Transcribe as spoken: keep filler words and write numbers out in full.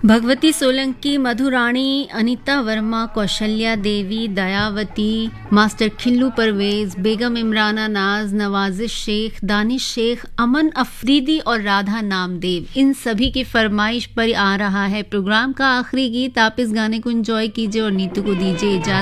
Bhagwati Solanki, Madhurani, Anita Verma, Kaushalya Devi, Dayawati, master Khillu Parvez, बेगम इमराना नाज, नवाजिश शेख, दानिश शेख, अमन अफरीदी और राधा नामदेव, इन सभी की फरमाइश पर आ रहा है प्रोग्राम का आखिरी गीत। आप इस गाने को एंजॉय कीजिए और नीतू को दीजिए इजाजत।